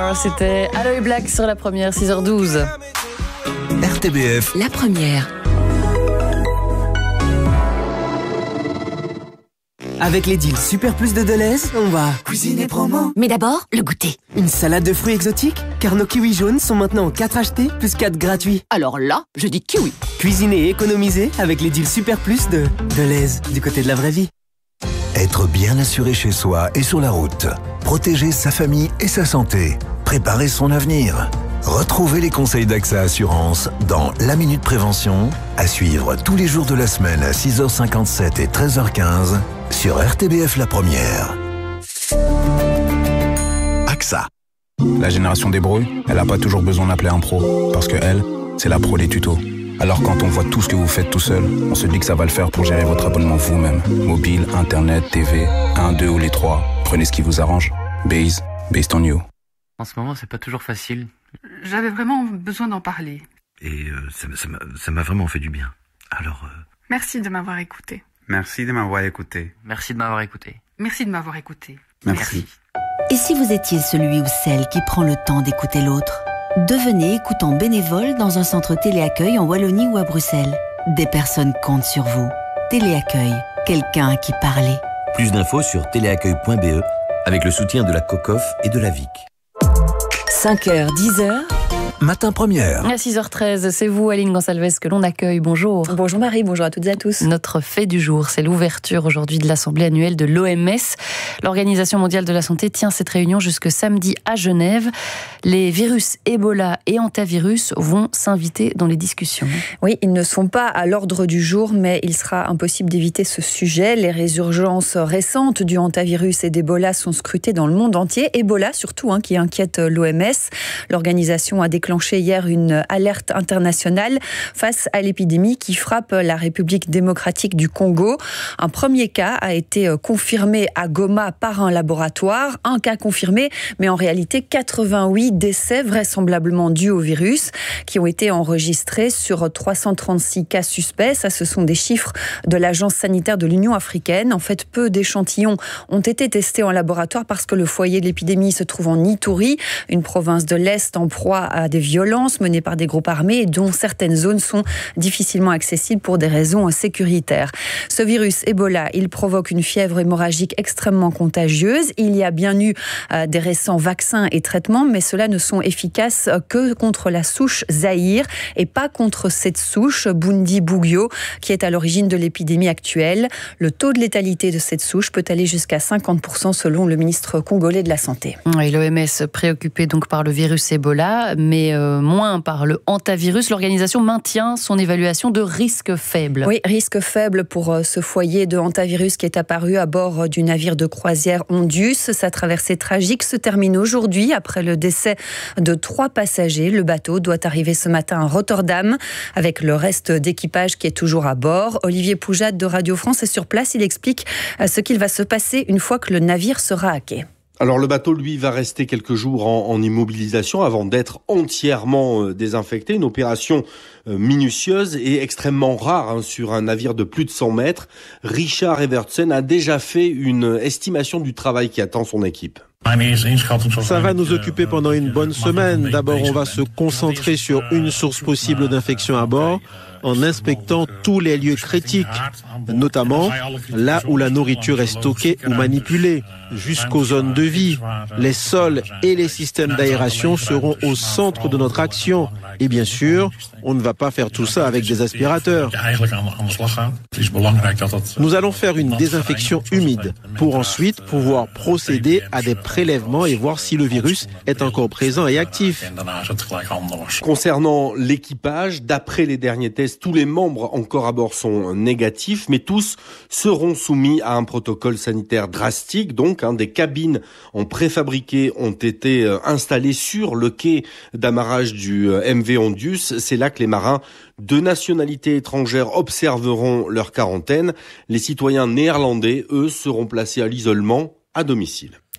C'était Aloe Black sur la première, 6h12. RTBF, la première. Avec les deals Super Plus de Deleuze, on va cuisiner promo. Mais d'abord, le goûter. Une salade de fruits exotiques, car nos kiwis jaunes sont maintenant en 4 achetés plus 4 gratuits. Alors là, je dis kiwi. Cuisiner et économiser avec les deals Super Plus de Deleuze, du côté de la vraie vie. être bien assuré chez soi et sur la route. Protéger sa famille et sa santé. Préparer son avenir. Retrouvez les conseils d'AXA Assurance dans La Minute Prévention, à suivre tous les jours de la semaine à 6h57 et 13h15 sur RTBF La Première. AXA. La génération des brouilles, elle n'a pas toujours besoin d'appeler un pro, parce que elle, c'est la pro des tutos. Alors quand on voit tout ce que vous faites tout seul, on se dit que ça va le faire pour gérer votre abonnement vous-même. Mobile, internet, TV, 1, 2 ou les 3. Prenez ce qui vous arrange. Based on you. En ce moment, c'est pas toujours facile. J'avais vraiment besoin d'en parler. Et ça m'a vraiment fait du bien. Alors... Merci de m'avoir écouté. Merci de m'avoir écouté. Merci de m'avoir écouté. Merci de m'avoir écouté. Merci. Et si vous étiez celui ou celle qui prend le temps d'écouter l'autre ? Devenez écoutant bénévole dans un centre téléaccueil en Wallonie ou à Bruxelles. Des personnes comptent sur vous. Téléaccueil, quelqu'un à qui parler. Plus d'infos sur téléaccueil.be avec le soutien de la COCOF et de la VIC. 5h, 10h. Matin Première. À 6h13, c'est vous, Aline Gonsalves, que l'on accueille. Bonjour. Bonjour Marie, bonjour à toutes et à tous. Notre fait du jour, c'est l'ouverture aujourd'hui de l'Assemblée annuelle de l'OMS. L'Organisation mondiale de la santé tient cette réunion jusque samedi à Genève. Les virus Ebola et hantavirus vont s'inviter dans les discussions. Oui, ils ne sont pas à l'ordre du jour, mais il sera impossible d'éviter ce sujet. Les résurgences récentes du hantavirus et d'Ebola sont scrutées dans le monde entier. Ebola surtout, qui inquiète l'OMS. L'organisation a déclenché hier une alerte internationale face à l'épidémie qui frappe la République démocratique du Congo. Un premier cas a été confirmé à Goma par un laboratoire. Un cas confirmé, mais en réalité 88 décès vraisemblablement dus au virus qui ont été enregistrés sur 336 cas suspects. Ça, ce sont des chiffres de l'Agence sanitaire de l'Union africaine. En fait, peu d'échantillons ont été testés en laboratoire parce que le foyer de l'épidémie se trouve en Ituri, une province de l'Est en proie à des violences menées par des groupes armés et dont certaines zones sont difficilement accessibles pour des raisons sécuritaires. Ce virus Ebola, il provoque une fièvre hémorragique extrêmement contagieuse. Il y a bien eu des récents vaccins et traitements, mais ceux-là ne sont efficaces que contre la souche Zaïre et pas contre cette souche Bundibugyo qui est à l'origine de l'épidémie actuelle. Le taux de létalité de cette souche peut aller jusqu'à 50% selon le ministre congolais de la Santé. Et l'OMS préoccupée donc par le virus Ebola, mais moins par le hantavirus. L'organisation maintient son évaluation de risque faible. Oui, risque faible pour ce foyer de hantavirus qui est apparu à bord du navire de croisière Ondius. Sa traversée tragique se termine aujourd'hui après le décès de 3 passagers. Le bateau doit arriver ce matin à Rotterdam avec le reste d'équipage qui est toujours à bord. Olivier Poujade de Radio France est sur place. Il explique ce qu'il va se passer une fois que le navire sera à quai. Alors le bateau, lui, va rester quelques jours en immobilisation avant d'être entièrement désinfecté. Une opération minutieuse et extrêmement rare sur un navire de plus de 100 mètres. Richard Evertsen a déjà fait une estimation du travail qui attend son équipe. Ça va nous occuper pendant une bonne semaine. D'abord, on va se concentrer sur une source possible d'infection à bord en inspectant tous les lieux critiques, notamment là où la nourriture est stockée ou manipulée, jusqu'aux zones de vie. Les sols et les systèmes d'aération seront au centre de notre action. Et bien sûr, on ne va pas faire tout ça avec des aspirateurs. Nous allons faire une désinfection humide pour ensuite pouvoir procéder à des prélèvements et voir si le virus est encore présent et actif. Concernant l'équipage, d'après les derniers tests, tous les membres encore à bord sont négatifs, mais tous seront soumis à un protocole sanitaire drastique. Donc, des cabines en préfabriqué ont été installées sur le quai d'amarrage du MV Ondius. C'est là que les marins de nationalité étrangère observeront leur quarantaine. Les citoyens néerlandais, eux, seront placés à l'isolement à domicile.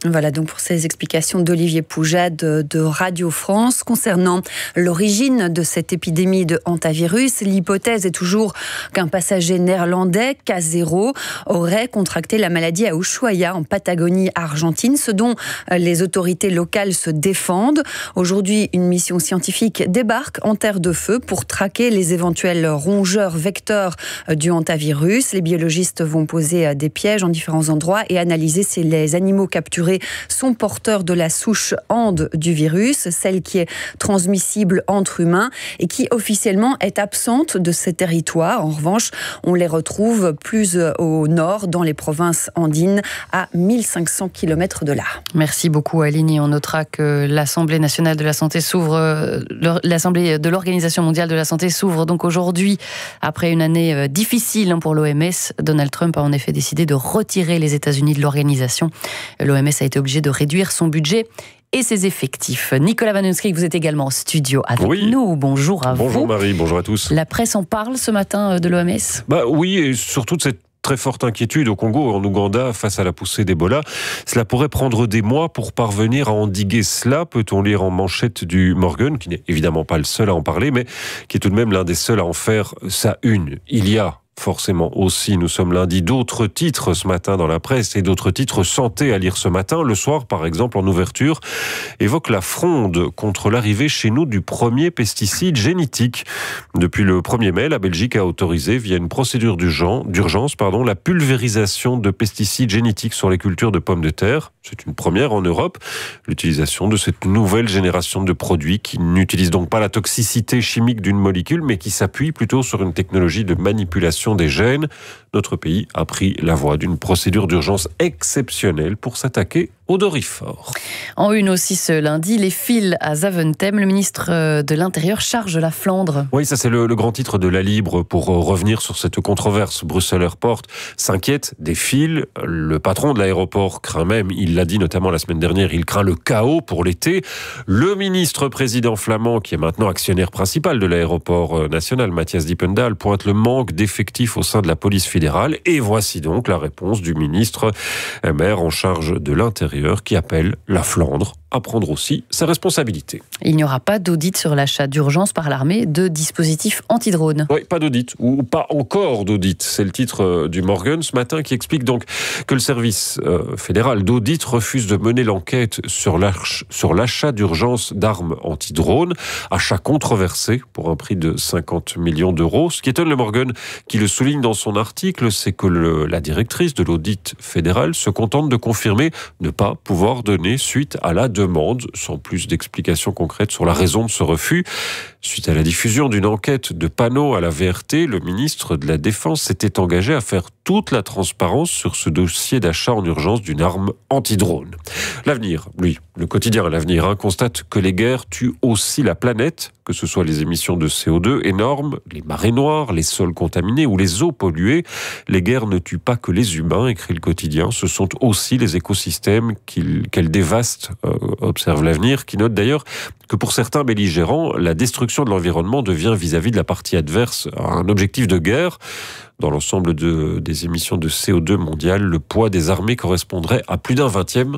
Voilà donc pour ces explications d'Olivier Poujade de Radio France. Concernant l'origine de cette épidémie de hantavirus, l'hypothèse est toujours qu'un passager néerlandais, K0, aurait contracté la maladie à Ushuaia, en Patagonie argentine, ce dont les autorités locales se défendent. Aujourd'hui, une mission scientifique débarque en Terre de Feu pour traquer les éventuels rongeurs vecteurs du hantavirus. Les biologistes vont poser des pièges en différents endroits et analyser si les animaux capturés sont porteurs de la souche Ande du virus, celle qui est transmissible entre humains et qui officiellement est absente de ces territoires. En revanche, on les retrouve plus au nord, dans les provinces andines, à 1500 km de là. Merci beaucoup Aline, et on notera que l'Assemblée nationale de la santé s'ouvre, l'Assemblée de l'Organisation mondiale de la santé s'ouvre donc aujourd'hui, après une année difficile pour l'OMS. Donald Trump a en effet décidé de retirer les États-Unis de l'organisation. L'OMS a été obligé de réduire son budget et ses effectifs. Nicolas Vanonski, vous êtes également en studio avec nous. Bonjour à vous. Bonjour Marie, bonjour à tous. La presse en parle ce matin de l'OMS ? Oui, et surtout de cette très forte inquiétude au Congo, en Ouganda, face à la poussée d'Ebola. Cela pourrait prendre des mois pour parvenir à endiguer cela, peut-on lire en manchette du Morgan, qui n'est évidemment pas le seul à en parler, mais qui est tout de même l'un des seuls à en faire sa une. Il y a forcément aussi, nous sommes lundi, d'autres titres ce matin dans la presse et d'autres titres santé à lire ce matin. Le Soir, par exemple, en ouverture, évoque la fronde contre l'arrivée chez nous du premier pesticide génétique. Depuis le 1er mai, la Belgique a autorisé, via une procédure d'urgence, la pulvérisation de pesticides génétiques sur les cultures de pommes de terre. C'est une première en Europe. L'utilisation de cette nouvelle génération de produits qui n'utilisent donc pas la toxicité chimique d'une molécule, mais qui s'appuie plutôt sur une technologie de manipulation des gènes. Notre pays a pris la voie d'une procédure d'urgence exceptionnelle pour s'attaquer au dorifort. En une aussi ce lundi, les fils à Zaventem, le ministre de l'Intérieur charge la Flandre. Oui, ça c'est le grand titre de La Libre pour revenir sur cette controverse. Bruxelles Airport s'inquiète des fils. Le patron de l'aéroport craint même, il l'a dit notamment la semaine dernière, il craint le chaos pour l'été. Le ministre-président flamand, qui est maintenant actionnaire principal de l'aéroport national, Mathias Dippendal, pointe le manque d'effectifs au sein de la police fédérale. Et voici donc la réponse du ministre maire en charge de l'Intérieur, qui appelle la Flandre à prendre aussi sa responsabilité. Il n'y aura pas d'audit sur l'achat d'urgence par l'armée de dispositifs anti-drones. Oui, pas d'audit, ou pas encore d'audit. C'est le titre du Morgan ce matin, qui explique donc que le service fédéral d'audit refuse de mener l'enquête sur l'achat d'urgence d'armes anti-drones, achat controversé pour un prix de 50 millions d'euros. Ce qui étonne le Morgan, qui le souligne dans son article, c'est que la directrice de l'audit fédéral se contente de confirmer ne pas pouvoir donner suite à la demande, sans plus d'explications concrètes sur la raison de ce refus. Suite à la diffusion d'une enquête de panneaux à la VRT, le ministre de la Défense s'était engagé à faire toute la transparence sur ce dossier d'achat en urgence d'une arme anti-drone. L'avenir, lui, le quotidien L'Avenir, constate que les guerres tuent aussi la planète, que ce soit les émissions de CO2 énormes, les marées noires, les sols contaminés ou les eaux polluées. Les guerres ne tuent pas que les humains, écrit le quotidien, ce sont aussi les écosystèmes qu'elles dévastent, observe L'Avenir, qui note d'ailleurs que pour certains belligérants, la destruction de l'environnement devient vis-à-vis de la partie adverse un objectif de guerre. Dans l'ensemble des émissions de CO2 mondiales, le poids des armées correspondrait à plus d'un 20e,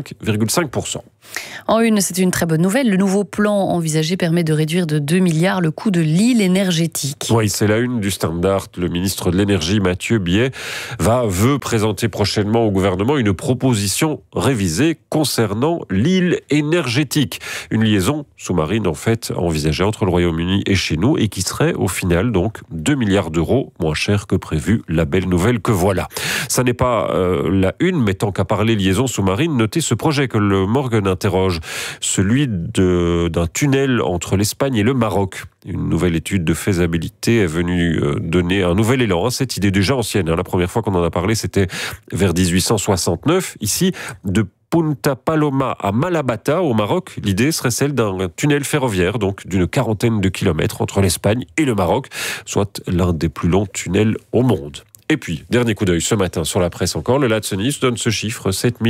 5,5%. En une, c'est une très bonne nouvelle. Le nouveau plan envisagé permet de réduire de 2 milliards le coût de l'île énergétique. Oui, c'est la une du Standard. Le ministre de l'Énergie, Mathieu Biet, veut présenter prochainement au gouvernement une proposition révisée concernant l'île énergétique. Une liaison sous-marine, en fait, envisagée entre le Royaume-Uni et chez nous et qui serait, au final, donc, 2 milliards d'euros moins cher que prévu. La belle nouvelle que voilà. Ça n'est pas la une, mais tant qu'à parler liaison sous-marine, notez ce projet que le Morgan interroge, celui d'un tunnel entre l'Espagne et le Maroc. Une nouvelle étude de faisabilité est venue donner un nouvel élan. Cette idée déjà ancienne, la première fois qu'on en a parlé, c'était vers 1869. Ici, de Punta Paloma à Malabata, au Maroc, l'idée serait celle d'un tunnel ferroviaire, donc d'une 40aine de kilomètres entre l'Espagne et le Maroc, soit l'un des plus longs tunnels au monde. Et puis, dernier coup d'œil ce matin sur la presse encore, le Latsenis donne ce chiffre,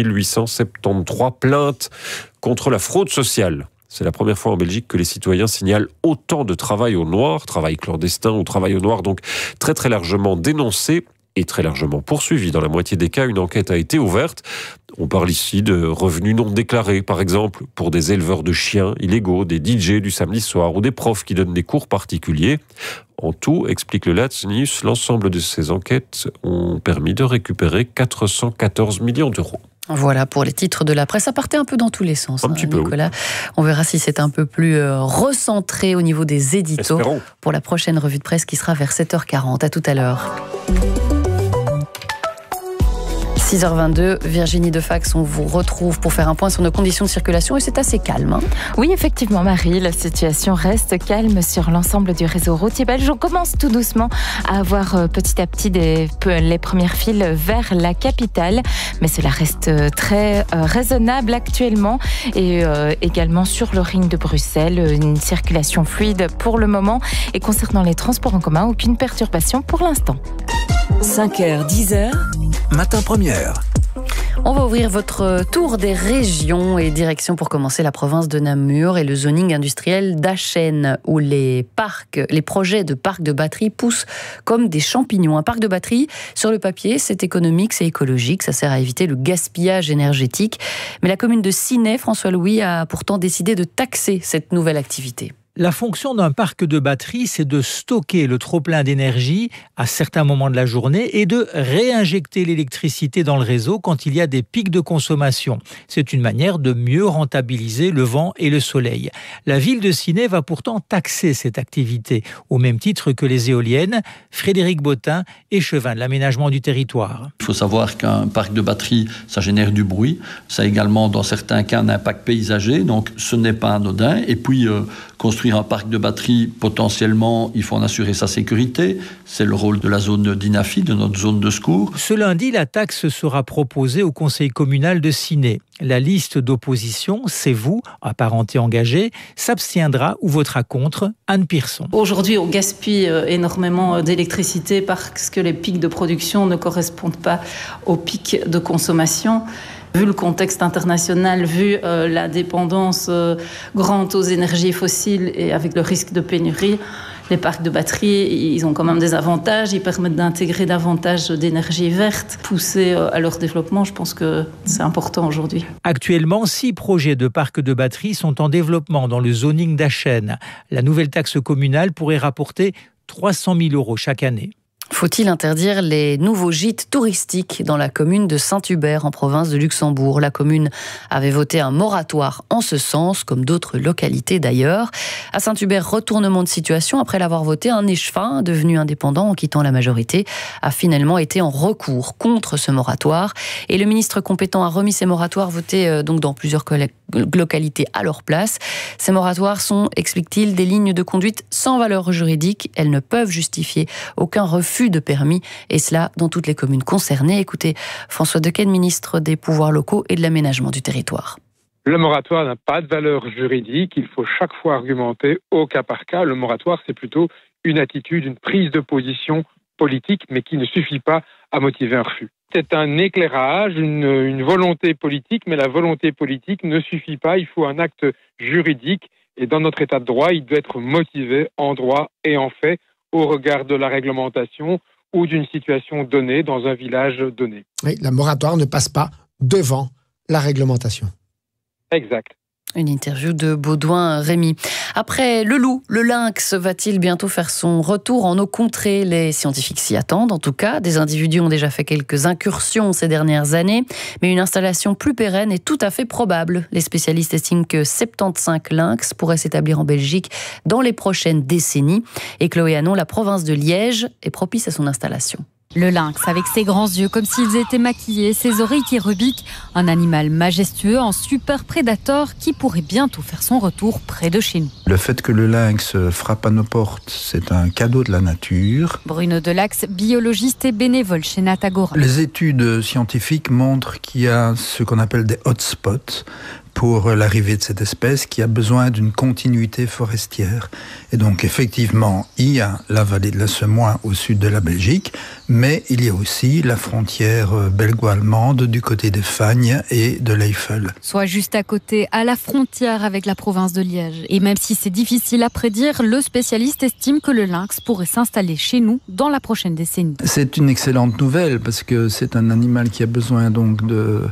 7873 plaintes contre la fraude sociale. C'est la première fois en Belgique que les citoyens signalent autant de travail au noir, travail clandestin ou travail au noir, donc très très largement dénoncé et très largement poursuivi. Dans la moitié des cas, une enquête a été ouverte. On parle ici de revenus non déclarés, par exemple, pour des éleveurs de chiens illégaux, des DJ du samedi soir ou des profs qui donnent des cours particuliers. En tout, explique le Latz-News, l'ensemble de ces enquêtes ont permis de récupérer 414 millions d'euros. Voilà pour les titres de la presse. Ça partait un peu dans tous les sens, Nicolas. Oui. On verra si c'est un peu plus recentré au niveau des éditos. Espérons. Pour la prochaine revue de presse qui sera vers 7h40. À tout à l'heure. 6h22, Virginie Defax, on vous retrouve pour faire un point sur nos conditions de circulation et c'est assez calme. Oui, effectivement, Marie, la situation reste calme sur l'ensemble du réseau routier belge. On commence tout doucement à avoir petit à petit les premières files vers la capitale, mais cela reste très raisonnable actuellement et également sur le ring de Bruxelles, une circulation fluide pour le moment. Et concernant les transports en commun, aucune perturbation pour l'instant. 5h, 10h. Matin première. On va ouvrir votre tour des régions et direction pour commencer la province de Namur et le zoning industriel d'Achen où les projets de parcs de batteries poussent comme des champignons. Un parc de batteries, sur le papier, c'est économique, c'est écologique, ça sert à éviter le gaspillage énergétique. Mais la commune de Ciney, François Louis, a pourtant décidé de taxer cette nouvelle activité. La fonction d'un parc de batterie, c'est de stocker le trop-plein d'énergie à certains moments de la journée et de réinjecter l'électricité dans le réseau quand il y a des pics de consommation. C'est une manière de mieux rentabiliser le vent et le soleil. La ville de Ciney va pourtant taxer cette activité, au même titre que les éoliennes. Frédéric Bottin, échevin de l'aménagement du territoire. Il faut savoir qu'un parc de batterie, ça génère du bruit. Ça a également, dans certains cas, un impact paysager, donc ce n'est pas anodin. Et puis, construire un parc de batterie, potentiellement, il faut en assurer sa sécurité. C'est le rôle de la zone d'INAFI, de notre zone de secours. Ce lundi, la taxe sera proposée au conseil communal de Ciney. La liste d'opposition, c'est vous, apparenté engagé, s'abstiendra ou votera contre. Anne Pearson. Aujourd'hui, on gaspille énormément d'électricité parce que les pics de production ne correspondent pas aux pics de consommation. Vu le contexte international, vu la dépendance grande aux énergies fossiles et avec le risque de pénurie, les parcs de batterie, ils ont quand même des avantages. Ils permettent d'intégrer davantage d'énergie verte, pousser à leur développement. Je pense que c'est important aujourd'hui. Actuellement, 6 projets de parcs de batterie sont en développement dans le zoning d'Achen. La nouvelle taxe communale pourrait rapporter 300 000 € chaque année. Faut-il interdire les nouveaux gîtes touristiques dans la commune de Saint-Hubert en province de Luxembourg? La commune avait voté un moratoire en ce sens, comme d'autres localités d'ailleurs. À Saint-Hubert, retournement de situation après l'avoir voté, un échevin devenu indépendant en quittant la majorité a finalement été en recours contre ce moratoire. Et le ministre compétent a remis ces moratoires votés donc dans plusieurs localités à leur place. Ces moratoires sont, explique-t-il, des lignes de conduite sans valeur juridique. Elles ne peuvent justifier aucun refus de permis, et cela dans toutes les communes concernées. Écoutez François Dequesne, ministre des Pouvoirs locaux et de l'aménagement du territoire. Le moratoire n'a pas de valeur juridique, il faut chaque fois argumenter au cas par cas. Le moratoire, c'est plutôt une attitude, une prise de position politique, mais qui ne suffit pas à motiver un refus. C'est un éclairage, une volonté politique, mais la volonté politique ne suffit pas, il faut un acte juridique, et dans notre état de droit, il doit être motivé en droit et en fait, au regard de la réglementation ou d'une situation donnée dans un village donné. Oui, le moratoire ne passe pas devant la réglementation. Exact. Une interview de Baudouin Rémy. Après le loup, le lynx va-t-il bientôt faire son retour en nos contrées? Les scientifiques s'y attendent en tout cas. Des individus ont déjà fait quelques incursions ces dernières années, mais une installation plus pérenne est tout à fait probable. Les spécialistes estiment que 75 lynx pourraient s'établir en Belgique dans les prochaines décennies. Et Chloé Hanon, la province de Liège, est propice à son installation. Le lynx, avec ses grands yeux comme s'ils étaient maquillés, ses oreilles qui rebiquent, un animal majestueux, un super prédateur qui pourrait bientôt faire son retour près de chez nous. Le fait que le lynx frappe à nos portes, c'est un cadeau de la nature. Bruno Delax, biologiste et bénévole chez Natagora. Les études scientifiques montrent qu'il y a ce qu'on appelle des hotspots pour l'arrivée de cette espèce qui a besoin d'une continuité forestière. Et donc effectivement, il y a la vallée de la Semois au sud de la Belgique, mais il y a aussi la frontière belgo-allemande du côté des Fagnes et de l'Eifel. Soit juste à côté, à la frontière avec la province de Liège. Et même si c'est difficile à prédire, le spécialiste estime que le lynx pourrait s'installer chez nous dans la prochaine décennie. C'est une excellente nouvelle parce que c'est un animal qui a besoin donc de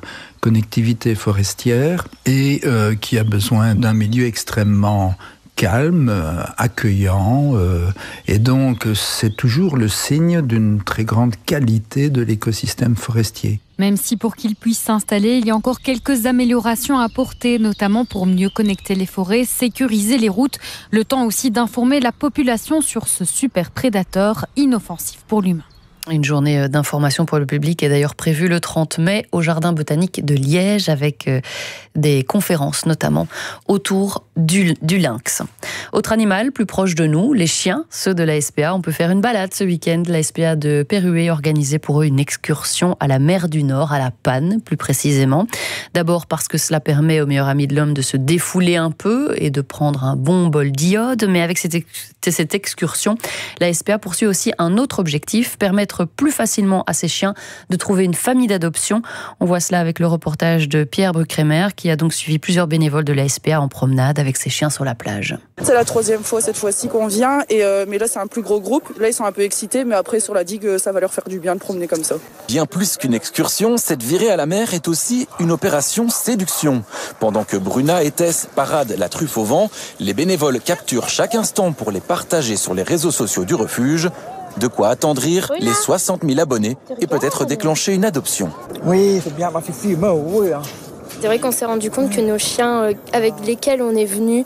connectivité forestière et qui a besoin d'un milieu extrêmement calme, accueillant, et donc c'est toujours le signe d'une très grande qualité de l'écosystème forestier. Même si pour qu'ils puissent s'installer, il y a encore quelques améliorations à apporter, notamment pour mieux connecter les forêts, sécuriser les routes, le temps aussi d'informer la population sur ce super prédateur inoffensif pour l'humain. Une journée d'information pour le public est d'ailleurs prévue le 30 mai au Jardin botanique de Liège avec des conférences notamment autour du lynx. Autre animal plus proche de nous, les chiens, ceux de la SPA. On peut faire une balade ce week-end. La SPA de Pérué organisait pour eux une excursion à la mer du Nord, à la Panne plus précisément. D'abord parce que cela permet au meilleur ami de l'homme de se défouler un peu et de prendre un bon bol d'iode. Mais avec cette excursion, la SPA poursuit aussi un autre objectif, permettre plus facilement à ces chiens de trouver une famille d'adoption. On voit cela avec le reportage de Pierre Bruckremer qui a donc suivi plusieurs bénévoles de la SPA en promenade avec ses chiens sur la plage. C'est la 3e fois cette fois-ci qu'on vient, mais là c'est un plus gros groupe. Là ils sont un peu excités, mais après sur la digue ça va leur faire du bien de promener comme ça. Bien plus qu'une excursion, cette virée à la mer est aussi une opération séduction. Pendant que Bruna et Tess paradent la truffe au vent, les bénévoles capturent chaque instant pour les partager sur les réseaux sociaux du refuge. De quoi attendrir les 60 000 abonnés et peut-être déclencher une adoption. Oui, c'est bien, ma fille, oui. C'est vrai qu'on s'est rendu compte que nos chiens avec lesquels on est venu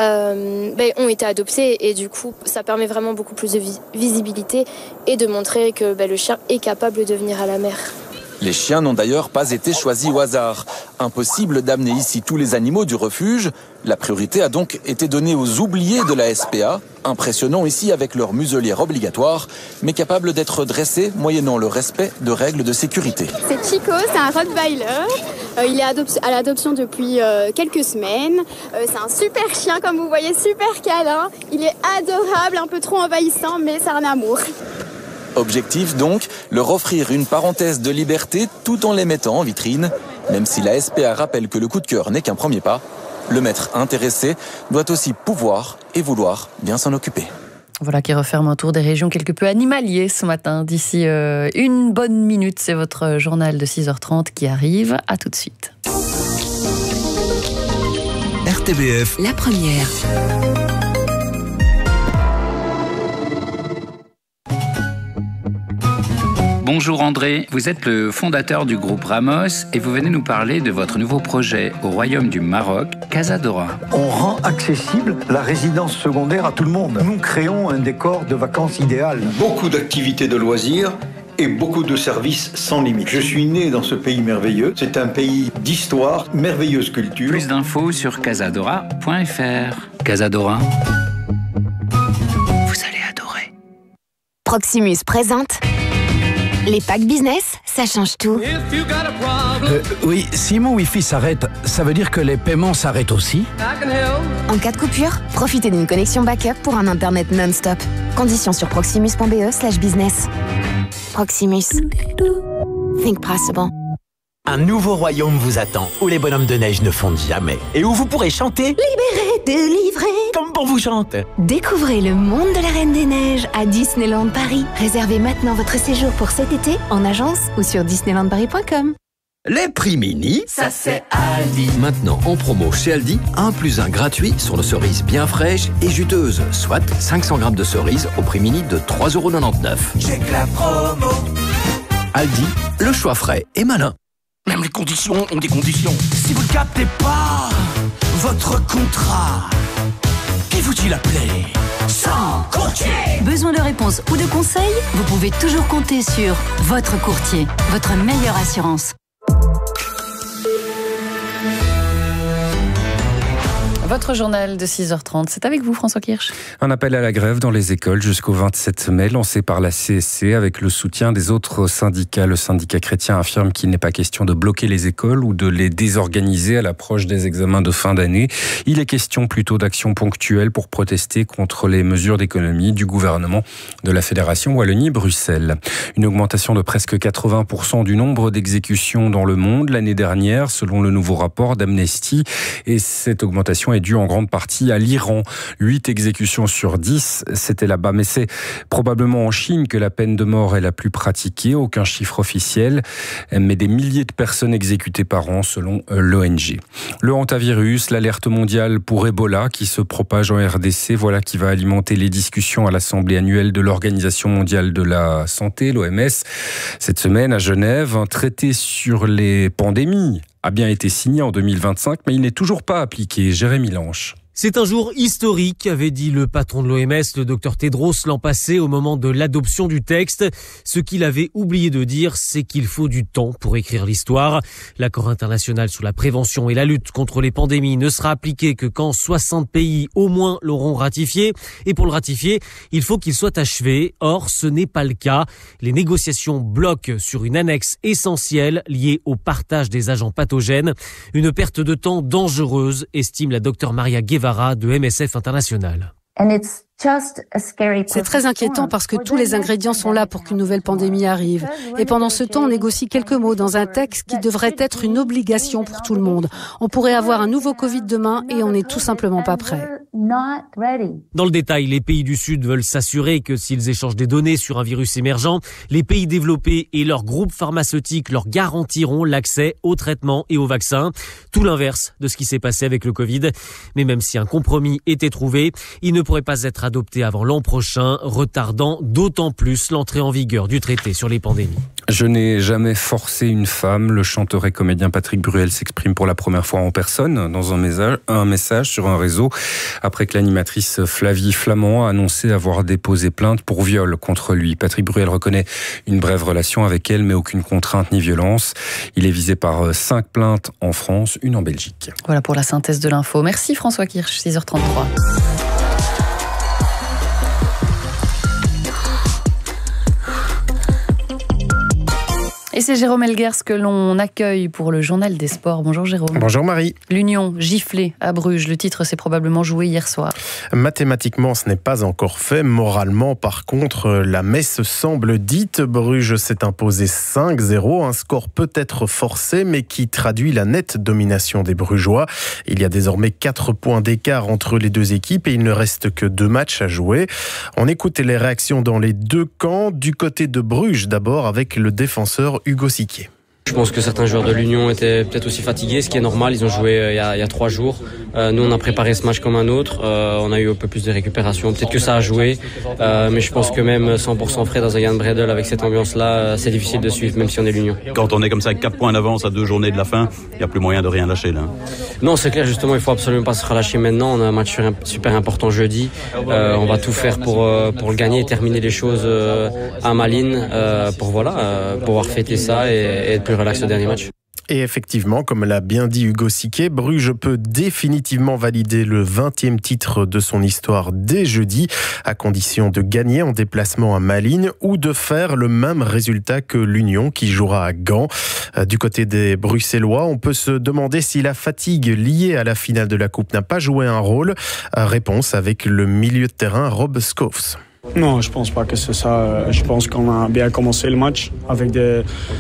ont été adoptés et du coup ça permet vraiment beaucoup plus de visibilité et de montrer que le chien est capable de venir à la mer. Les chiens n'ont d'ailleurs pas été choisis au hasard. Impossible d'amener ici tous les animaux du refuge. La priorité a donc été donnée aux oubliés de la SPA, impressionnants ici avec leur muselière obligatoire, mais capables d'être dressés moyennant le respect de règles de sécurité. C'est Chico, c'est un Rottweiler. Il est à l'adoption depuis quelques semaines. C'est un super chien, comme vous voyez, super câlin. Il est adorable, un peu trop envahissant, mais c'est un amour. Objectif donc, leur offrir une parenthèse de liberté tout en les mettant en vitrine. Même si la SPA rappelle que le coup de cœur n'est qu'un premier pas, le maître intéressé doit aussi pouvoir et vouloir bien s'en occuper. Voilà qui referme un tour des régions quelque peu animaliers ce matin. D'ici une bonne minute, c'est votre journal de 6h30 qui arrive. À tout de suite. RTBF, la première. Bonjour André, vous êtes le fondateur du groupe Ramos et vous venez nous parler de votre nouveau projet au Royaume du Maroc, Casadora. On rend accessible la résidence secondaire à tout le monde. Nous créons un décor de vacances idéal. Beaucoup d'activités de loisirs et beaucoup de services sans limite. Je suis né dans ce pays merveilleux. C'est un pays d'histoire, merveilleuse culture. Plus d'infos sur casadora.fr. Casadora. Vous allez adorer. Proximus présente les packs business, ça change tout. Oui, si mon Wi-Fi s'arrête, ça veut dire que les paiements s'arrêtent aussi? En cas de coupure, profitez d'une connexion backup pour un internet non-stop. Conditions sur proximus.be/business. Proximus. Think possible. Un nouveau royaume vous attend, où les bonhommes de neige ne fondent jamais. Et où vous pourrez chanter Libéré, délivré, comme bon vous chante. Découvrez le monde de la Reine des Neiges à Disneyland Paris. Réservez maintenant votre séjour pour cet été en agence ou sur disneylandparis.com. Les prix mini, ça c'est Aldi. Maintenant en promo chez Aldi, 1+1 gratuit sur nos cerises bien fraîches et juteuses, soit 500 grammes de cerises au prix mini de 3,99 €. Check la promo. Aldi, le choix frais et malin. Même les conditions ont des conditions. Si vous ne captez pas votre contrat, qui vous-t-il appelé? Sans courtier. Besoin de réponses ou de conseils? Vous pouvez toujours compter sur votre courtier, votre meilleure assurance. Votre journal de 6h30, c'est avec vous François Kirsch. Un appel à la grève dans les écoles jusqu'au 27 mai, lancé par la CSC avec le soutien des autres syndicats. Le syndicat chrétien affirme qu'il n'est pas question de bloquer les écoles ou de les désorganiser à l'approche des examens de fin d'année. Il est question plutôt d'actions ponctuelles pour protester contre les mesures d'économie du gouvernement de la Fédération Wallonie-Bruxelles. Une augmentation de presque 80% du nombre d'exécutions dans le monde l'année dernière, selon le nouveau rapport d'Amnesty. Et cette augmentation est due en grande partie à l'Iran. 8 exécutions sur 10, c'était là-bas. Mais c'est probablement en Chine que la peine de mort est la plus pratiquée. Aucun chiffre officiel, mais des milliers de personnes exécutées par an selon l'ONG. Le hantavirus, l'alerte mondiale pour Ebola qui se propage en RDC, voilà qui va alimenter les discussions à l'Assemblée annuelle de l'Organisation mondiale de la santé, l'OMS. Cette semaine à Genève, un traité sur les pandémies a bien été signé en 2025, mais il n'est toujours pas appliqué. Jérémy Lanche. C'est un jour historique, avait dit le patron de l'OMS, le docteur Tedros, l'an passé au moment de l'adoption du texte. Ce qu'il avait oublié de dire, c'est qu'il faut du temps pour écrire l'histoire. L'accord international sur la prévention et la lutte contre les pandémies ne sera appliqué que quand 60 pays au moins l'auront ratifié. Et pour le ratifier, il faut qu'il soit achevé. Or, ce n'est pas le cas. Les négociations bloquent sur une annexe essentielle liée au partage des agents pathogènes. Une perte de temps dangereuse, estime la docteure Maria Guevara de MSF International. C'est très inquiétant parce que tous les ingrédients sont là pour qu'une nouvelle pandémie arrive. Et pendant ce temps, on négocie quelques mots dans un texte qui devrait être une obligation pour tout le monde. On pourrait avoir un nouveau Covid demain et on n'est tout simplement pas prêt. Dans le détail, les pays du Sud veulent s'assurer que s'ils échangent des données sur un virus émergent, les pays développés et leurs groupes pharmaceutiques leur garantiront l'accès aux traitements et aux vaccins. Tout l'inverse de ce qui s'est passé avec le Covid. Mais même si un compromis était trouvé, il ne pourrait pas être adopté avant l'an prochain, retardant d'autant plus l'entrée en vigueur du traité sur les pandémies. Je n'ai jamais forcé une femme. Le chanteur et comédien Patrick Bruel s'exprime pour la première fois en personne dans un message sur un réseau après que l'animatrice Flavie Flamand a annoncé avoir déposé plainte pour viol contre lui. Patrick Bruel reconnaît une brève relation avec elle, mais aucune contrainte ni violence. Il est visé par 5 plaintes en France, une en Belgique. Voilà pour la synthèse de l'info. Merci François Kirsch, 6h33. Et c'est Jérôme Elguers que l'on accueille pour le journal des sports. Bonjour Jérôme. Bonjour Marie. L'Union giflée à Bruges. Le titre s'est probablement joué hier soir. Mathématiquement, ce n'est pas encore fait. Moralement, par contre, la messe semble dite. Bruges s'est imposé 5-0. Un score peut-être forcé, mais qui traduit la nette domination des Brugeois. Il y a désormais 4 points d'écart entre les deux équipes et il ne reste que 2 matchs à jouer. On écoute les réactions dans les deux camps. Du côté de Bruges, d'abord, avec le défenseur Hugo Siquier. Je pense que certains joueurs de l'Union étaient peut-être aussi fatigués, ce qui est normal. Ils ont joué il y a 3 jours. Nous, on a préparé ce match comme un autre. On a eu un peu plus de récupération. Peut-être que ça a joué. Mais je pense que même 100% frais dans un Jan Bredel, avec cette ambiance-là, c'est difficile de suivre, même si on est l'Union. Quand on est comme ça, 4 points d'avance à 2 journées de la fin, il n'y a plus moyen de rien lâcher là. Non, c'est clair. Justement, il faut absolument pas se relâcher maintenant. On a un match super important jeudi. On va tout faire pour le gagner et terminer les choses à Malines pour pouvoir fêter ça et être plus relax le dernier match. Et effectivement, comme l'a bien dit Hugo Siquier, Bruges peut définitivement valider le 20e titre de son histoire dès jeudi, à condition de gagner en déplacement à Malines ou de faire le même résultat que l'Union qui jouera à Gand. Du côté des Bruxellois, on peut se demander si la fatigue liée à la finale de la Coupe n'a pas joué un rôle. Réponse avec le milieu de terrain Rob Schoofs. Non, je pense pas que c'est ça. Je pense qu'on a bien commencé le match avec des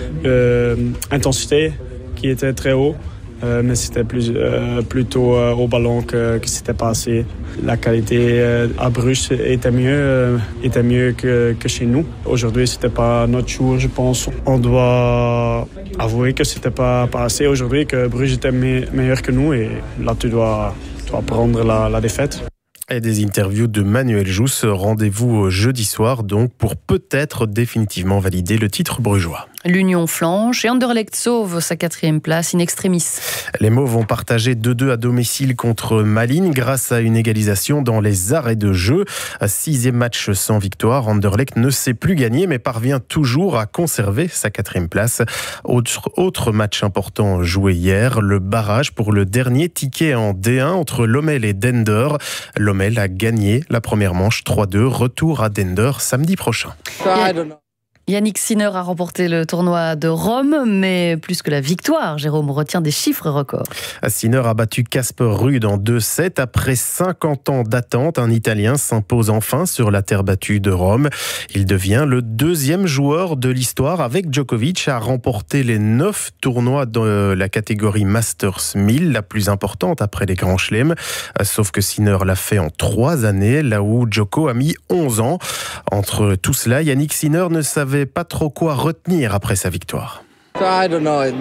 intensités qui étaient très haut, mais c'était plutôt au ballon que c'était passé. La qualité à Bruges était mieux que chez nous. Aujourd'hui, c'était pas notre jour, je pense. On doit avouer que c'était pas assez aujourd'hui, que Bruges était meilleur que nous, et là tu dois prendre la défaite. Et des interviews de Manuel Jousse. Rendez-vous jeudi soir donc pour peut-être définitivement valider le titre brugeois. L'Union flanche et Anderlecht sauve sa 4e place in extremis. Les Mauves ont partagé 2-2 à domicile contre Malines grâce à une égalisation dans les arrêts de jeu. 6e match sans victoire. Anderlecht ne sait plus gagner mais parvient toujours à conserver sa 4e place. Autre match important joué hier, le barrage pour le dernier ticket en D1 entre Lommel et Dender. Lommel a gagné la première manche 3-2. Retour à Dender samedi prochain. Yannick Sinner a remporté le tournoi de Rome, mais plus que la victoire, Jérôme retient des chiffres records. Sinner a battu Casper Ruud en 2-7. Après 50 ans d'attente, un Italien s'impose enfin sur la terre battue de Rome. Il devient le deuxième joueur de l'histoire avec Djokovic à remporter les 9 tournois de la catégorie Masters 1000, la plus importante après les grands chelems. Sauf que Sinner l'a fait en 3 années, là où Djoko a mis 11 ans. Entre tout cela, Yannick Sinner ne savait pas trop quoi retenir après sa victoire. Je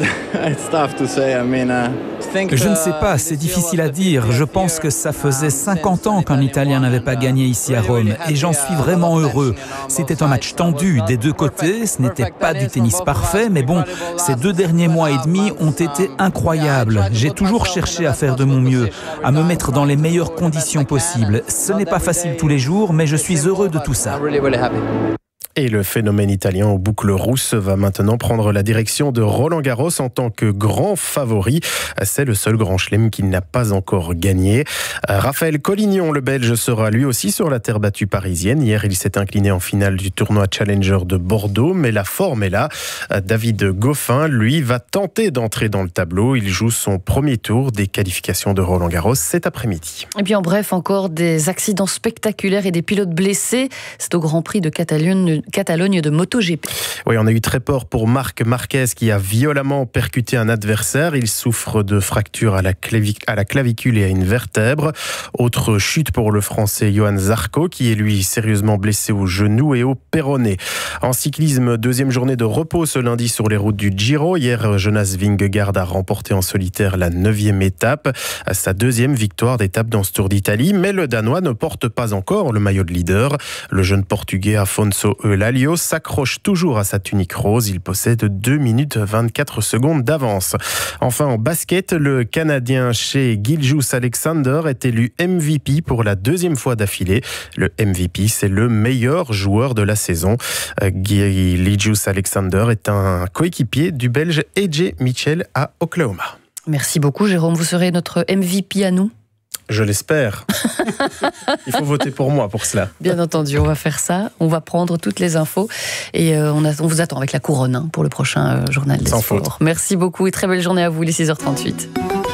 ne sais pas, c'est difficile à dire. Je pense que ça faisait 50 ans qu'un Italien n'avait pas gagné ici à Rome et j'en suis vraiment heureux. C'était un match tendu des deux côtés, ce n'était pas du tennis parfait, mais bon, ces 2 derniers mois et demi ont été incroyables. J'ai toujours cherché à faire de mon mieux, à me mettre dans les meilleures conditions possibles. Ce n'est pas facile tous les jours, mais je suis heureux de tout ça. Et le phénomène italien aux boucles rousses va maintenant prendre la direction de Roland-Garros en tant que grand favori. C'est le seul grand chelem qu'il n'a pas encore gagné. Raphaël Collignon, le Belge, sera lui aussi sur la terre battue parisienne. Hier, il s'est incliné en finale du tournoi Challenger de Bordeaux, mais la forme est là. David Goffin, lui, va tenter d'entrer dans le tableau. Il joue son premier tour des qualifications de Roland-Garros cet après-midi. Et puis en bref, encore des accidents spectaculaires et des pilotes blessés. C'est au Grand Prix de Catalogne de MotoGP. Oui, on a eu très peur pour Marc Marquez qui a violemment percuté un adversaire. Il souffre de fractures à la clavicule et à une vertèbre. Autre chute pour le Français Johan Zarco qui est lui sérieusement blessé au genou et au péroné. En cyclisme, 2e journée de repos ce lundi sur les routes du Giro. Hier, Jonas Vingegaard a remporté en solitaire la 9e étape. Sa 2e victoire d'étape dans ce Tour d'Italie. Mais le Danois ne porte pas encore le maillot de leader. Le jeune Portugais Afonso Eulaliu s'accroche toujours à sa tunique rose. Il possède 2 minutes 24 secondes d'avance. Enfin, en basket, le Canadien Shai Gilgeous-Alexander est élu MVP pour la 2e fois d'affilée. Le MVP, c'est le meilleur joueur de la saison. Gilgeous-Alexander est un coéquipier du Belge AJ Mitchell à Oklahoma. Merci beaucoup, Jérôme. Vous serez notre MVP à nous ? Je l'espère. Il faut voter pour moi pour cela. Bien entendu, on va faire ça. On va prendre toutes les infos. Et on vous attend avec la couronne pour le prochain journal des sports. Faute. Merci beaucoup et très belle journée à vous, les 6h38.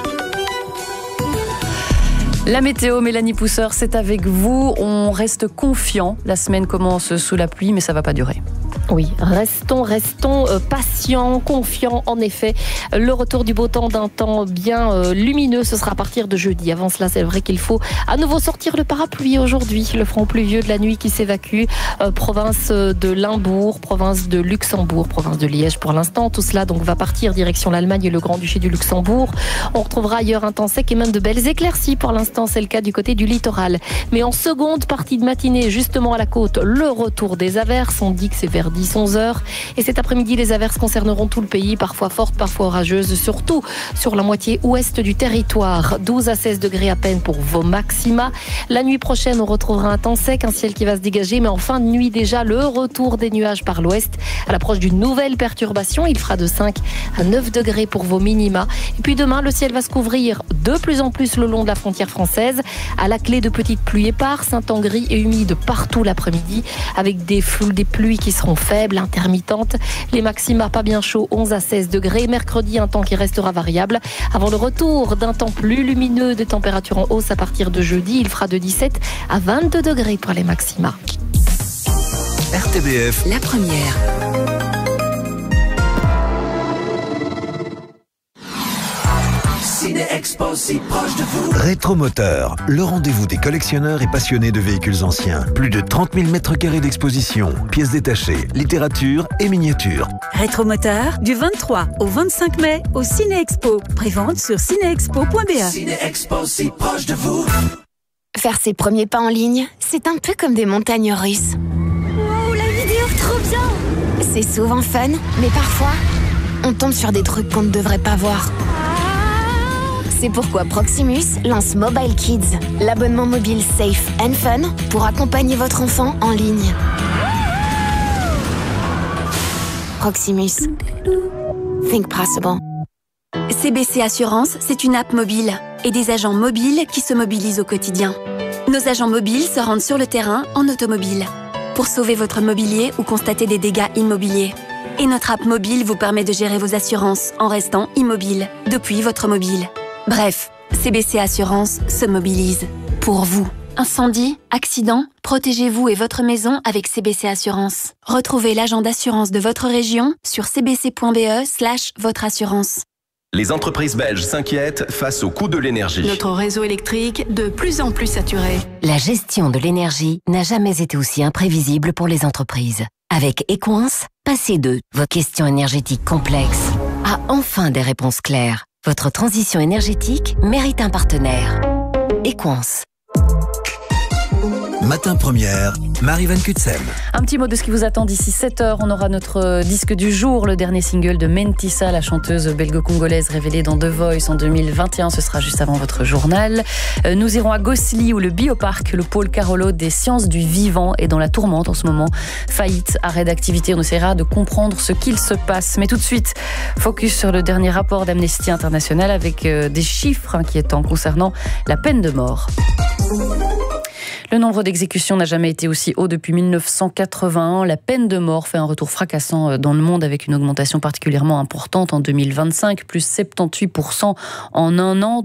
La météo, Mélanie Pousseur, c'est avec vous. On reste confiant. La semaine commence sous la pluie, mais ça ne va pas durer. Oui, restons patients, confiants. En effet, le retour du beau temps, d'un temps bien lumineux, ce sera à partir de jeudi. Avant cela, c'est vrai qu'il faut à nouveau sortir le parapluie aujourd'hui. Le front pluvieux de la nuit qui s'évacue, province de Limbourg, province de Luxembourg, province de Liège pour l'instant. Tout cela donc va partir direction l'Allemagne et le Grand-Duché du Luxembourg. On retrouvera ailleurs un temps sec et même de belles éclaircies. Pour l'instant, c'est le cas du côté du littoral. Mais en seconde partie de matinée, justement à la côte, le retour des averses. On dit que c'est vers 10-11h. Et cet après-midi, les averses concerneront tout le pays, parfois fortes, parfois orageuses, surtout sur la moitié ouest du territoire. 12 à 16 degrés à peine pour vos maxima. La nuit prochaine, on retrouvera un temps sec, un ciel qui va se dégager, mais en fin de nuit déjà, le retour des nuages par l'ouest. À l'approche d'une nouvelle perturbation, il fera de 5 à 9 degrés pour vos minima. Et puis demain, le ciel va se couvrir de plus en plus le long de la frontière française. À la clé de petites pluies éparses, un temps gris et humide partout l'après-midi, avec des pluies qui seront faibles, intermittentes. Les maxima pas bien chauds, 11 à 16 degrés. Mercredi, un temps qui restera variable. Avant le retour d'un temps plus lumineux, des températures en hausse à partir de jeudi. Il fera de 17 à 22 degrés pour les maxima. RTBF, la première. Ciné-Expo, si proche de vous. Rétromoteur, le rendez-vous des collectionneurs et passionnés de véhicules anciens. Plus de 30 000 mètres carrés d'exposition, pièces détachées, littérature et miniatures. Rétromoteur, du 23 au 25 mai au Ciné-Expo. Prévente sur cinéexpo.be. Ciné-Expo, si proche de vous. Faire ses premiers pas en ligne, c'est un peu comme des montagnes russes. Wow, la vidéo, trop bien! C'est souvent fun, mais parfois, on tombe sur des trucs qu'on ne devrait pas voir. C'est pourquoi Proximus lance Mobile Kids, l'abonnement mobile safe and fun pour accompagner votre enfant en ligne. Proximus. Think possible. CBC Assurance, c'est une app mobile et des agents mobiles qui se mobilisent au quotidien. Nos agents mobiles se rendent sur le terrain en automobile pour sauver votre mobilier ou constater des dégâts immobiliers. Et notre app mobile vous permet de gérer vos assurances en restant immobile, depuis votre mobile. Bref, CBC Assurance se mobilise pour vous. Incendie, accident, protégez-vous et votre maison avec CBC Assurance. Retrouvez l'agent d'assurance de votre région sur cbc.be/votre assurance. Les entreprises belges s'inquiètent face au coût de l'énergie. Notre réseau électrique de plus en plus saturé. La gestion de l'énergie n'a jamais été aussi imprévisible pour les entreprises. Avec Equance, passez de vos questions énergétiques complexes à enfin des réponses claires. Votre transition énergétique mérite un partenaire. Equance. Matin Première, Marie-Van Kutsem. Un petit mot de ce qui vous attend d'ici 7h. On aura notre disque du jour, le dernier single de Mentissa, la chanteuse belgo-congolaise révélée dans The Voice en 2021. Ce sera juste avant votre journal. Nous irons à Gosselies où le bioparc, le pôle Carolo des sciences du vivant est dans la tourmente en ce moment. Faillite, arrêt d'activité. On essaiera de comprendre ce qu'il se passe. Mais tout de suite, focus sur le dernier rapport d'Amnesty International avec des chiffres inquiétants concernant la peine de mort. Le nombre d'exécutions n'a jamais été aussi haut depuis 1981. La peine de mort fait un retour fracassant dans le monde avec une augmentation particulièrement importante en 2025, plus 78% en un an,